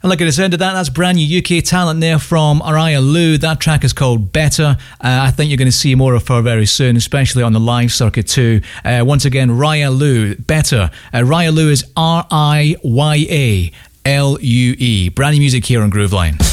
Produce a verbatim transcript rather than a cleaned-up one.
And look at the sound of that. That's brand new U K talent there from Araya Lou. That track is called Better. Uh, I think you're going to see more of her very soon, especially on the live circuit too. Uh, once again, Raya Lou, Better. Uh, Raya Lou is R I Y A L U E. Brand new music here on Grooveline.